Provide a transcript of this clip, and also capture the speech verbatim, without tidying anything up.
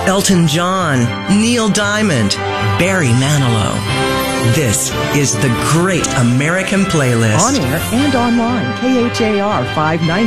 Elton John, Neil Diamond, Barry Manilow. This is the Great American Playlist. On air and online, K H A R five ninety.